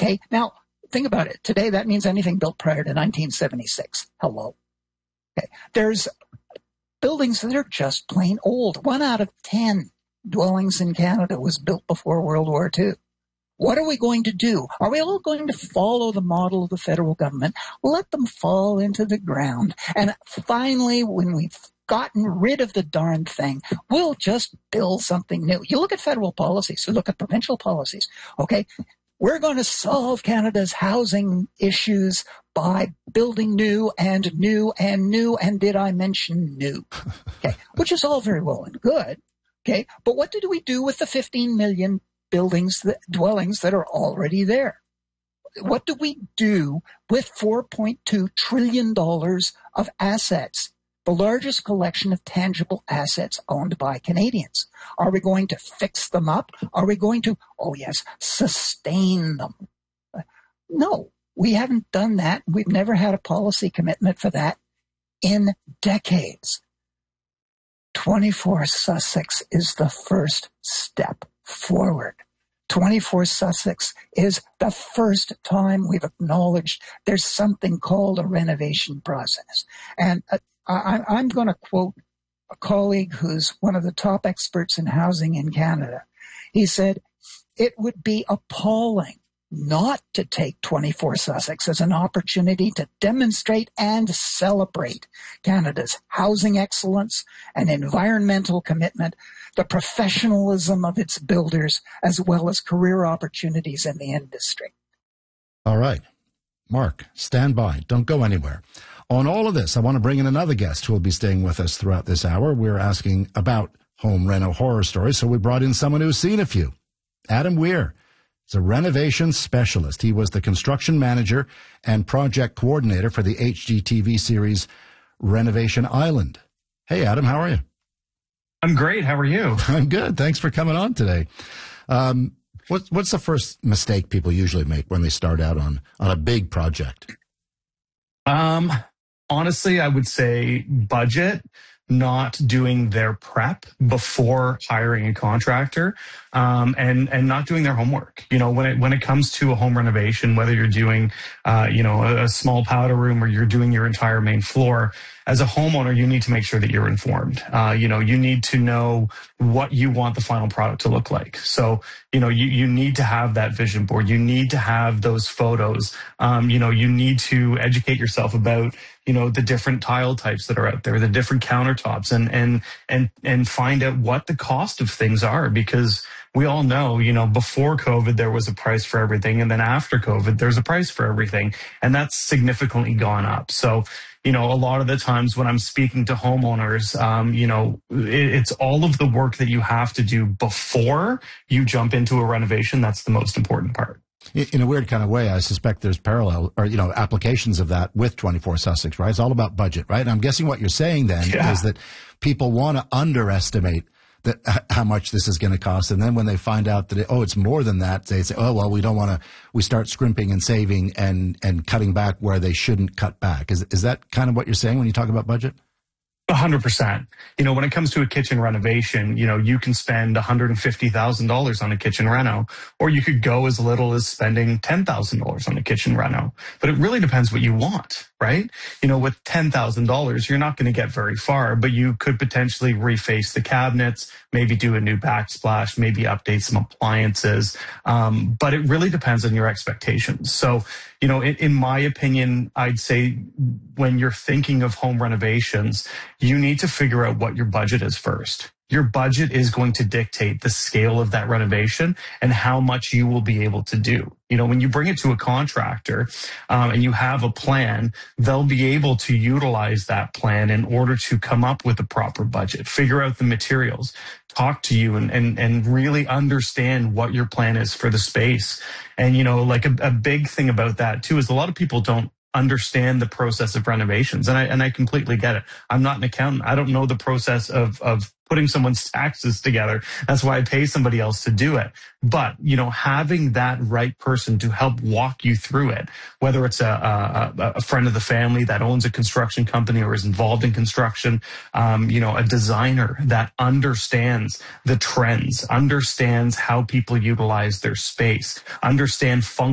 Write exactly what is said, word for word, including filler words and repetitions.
Okay, now think about it. Today, that means anything built prior to nineteen seventy-six. Hello. Okay, there's buildings that are just plain old. One out of ten dwellings in Canada was built before World War Two. What are we going to do? Are we all going to follow the model of the federal government? Let them fall into the ground. And finally, when we've gotten rid of the darn thing, we'll just build something new. You look at federal policies, you look at provincial policies, okay? We're going to solve Canada's housing issues by building new and new and new, and did I mention new? Okay, which is all very well and good, okay? But what did we do with the fifteen million buildings, that, dwellings that are already there? What do we do with four point two trillion dollars of assets? The largest collection of tangible assets owned by Canadians. Are we going to fix them up? Are we going to, oh yes, sustain them? No, we haven't done that. We've never had a policy commitment for that in decades. twenty-four Sussex is the first step forward. twenty-four Sussex is the first time we've acknowledged there's something called a renovation process. And uh, I, I'm going to quote a colleague who's one of the top experts in housing in Canada. He said, it would be appalling not to take twenty-four Sussex as an opportunity to demonstrate and celebrate Canada's housing excellence and environmental commitment, the professionalism of its builders, as well as career opportunities in the industry. All right. Mark, stand by. Don't go anywhere. On all of this, I want to bring in another guest who will be staying with us throughout this hour. We're asking about home reno horror stories, so we brought in someone who's seen a few. Adam Weir is a renovation specialist. He was the construction manager and project coordinator for the H G T V series Renovation Island. Hey, Adam, how are you? I'm great. How are you? I'm good. Thanks for coming on today. Um, what, what's the first mistake people usually make when they start out on, on a big project? Um, honestly, I would say budget, not doing their prep before hiring a contractor, um, and, and not doing their homework. You know, when it, when it comes to a home renovation, whether you're doing, uh, you know, a, a small powder room or you're doing your entire main floor, as a homeowner, you need to make sure that you're informed. Uh, you know, you need to know what you want the final product to look like. So, you know, you, you need to have that vision board. You need to have those photos. Um, you know, you need to educate yourself about, you know, the different tile types that are out there, the different countertops, and, and, and, and find out what the cost of things are, because we all know, you know, before COVID, there was a price for everything. And then after COVID, there's a price for everything. And that's significantly gone up. So, you know, a lot of the times when I'm speaking to homeowners, um, you know, it, it's all of the work that you have to do before you jump into a renovation. That's the most important part. In a weird kind of way, I suspect there's parallel or, you know, applications of that with twenty-four Sussex, right? It's all about budget, right? And I'm guessing what you're saying then yeah. is that people want to underestimate that how much this is going to cost. And then when they find out that, it, oh, it's more than that, they say, oh, well, we don't want to, we start scrimping and saving and, and cutting back where they shouldn't cut back. Is, is that kind of what you're saying when you talk about budget? A hundred percent. You know, when it comes to a kitchen renovation, you know, you can spend one hundred fifty thousand dollars on a kitchen reno, or you could go as little as spending ten thousand dollars on a kitchen reno. But it really depends what you want, right? You know, with ten thousand dollars, you're not going to get very far, but you could potentially reface the cabinets, maybe do a new backsplash, maybe update some appliances. Um, but it really depends on your expectations. So, you know, in, in my opinion, I'd say when you're thinking of home renovations, you need to figure out what your budget is first. Your budget is going to dictate the scale of that renovation and how much you will be able to do. You know, when you bring it to a contractor um, and you have a plan, they'll be able to utilize that plan in order to come up with a proper budget, figure out the materials, talk to you and, and, and really understand what your plan is for the space. And, you know, like a, a big thing about that too is a lot of people don't understand the process of renovations. And I, and I completely get it. I'm not an accountant. I don't know the process of, of putting someone's taxes together. That's why I pay somebody else to do it. But, you know, having that right person to help walk you through it, whether it's a, a, a friend of the family that owns a construction company or is involved in construction, um, you know, a designer that understands the trends, understands how people utilize their space, understand function.